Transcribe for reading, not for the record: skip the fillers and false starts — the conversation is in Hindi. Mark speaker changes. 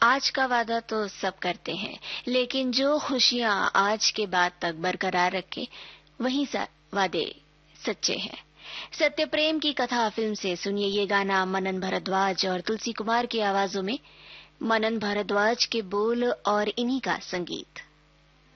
Speaker 1: आज का वादा तो सब करते हैं, लेकिन जो खुशियां आज के बाद तक बरकरार रखे, वही वादे सच्चे हैं। सत्य प्रेम की कथा फिल्म से सुनिए ये गाना मनन भारद्वाज और तुलसी कुमार की आवाजों में। मनन भारद्वाज के बोल और इन्हीं का संगीत।